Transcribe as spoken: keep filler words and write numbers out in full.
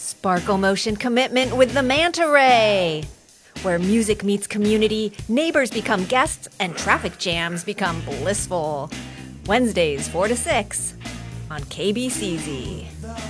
Sparkle Motion Commitment with the Manta Ray, where music meets community, neighbors become guests, and traffic jams become blissful. Wednesdays, four to six on K B C Z.